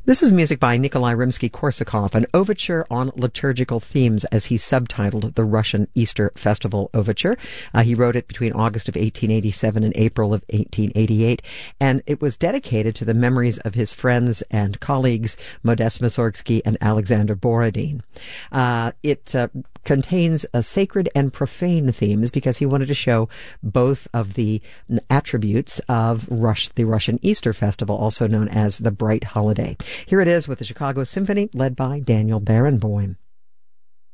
This is music by Nikolai Rimsky-Korsakov, an overture on liturgical themes, as he subtitled the Russian Easter Festival Overture. He wrote it between August of 1887 and April of 1888, and it was dedicated to the memories of his friends and colleagues, Modest Mussorgsky and Alexander Borodin. It contains sacred and profane themes because he wanted to show both of the attributes of the Russian Easter Festival, also known as the Bright Holiday. Here it is with the Chicago Symphony, led by Daniel Barenboim.